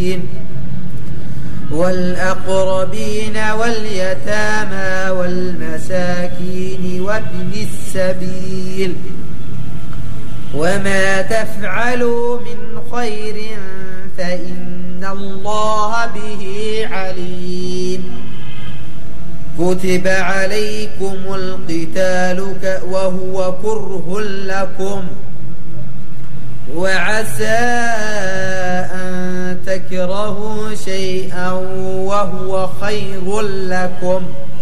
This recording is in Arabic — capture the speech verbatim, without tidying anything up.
والمساكين والأقربين واليتامى والمساكين وابن السبيل وما تفعلوا من خير فإن الله به عليم. كتب عليكم القتال وهو كره لكم وعسى أن تكرهوا شيئا وهو خير لكم